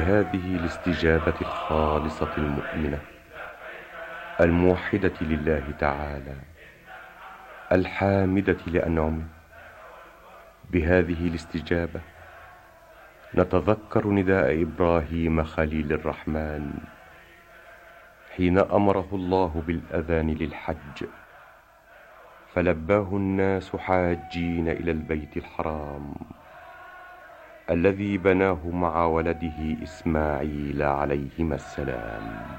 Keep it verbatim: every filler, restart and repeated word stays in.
بهذه الاستجابة الخالصة المؤمنة الموحدة لله تعالى الحامدة لأنعمه، بهذه الاستجابة نتذكر نداء إبراهيم خليل الرحمن حين أمره الله بالأذان للحج، فلباه الناس حاجين إلى البيت الحرام الذي بناه مع ولده إسماعيل عليهما السلام.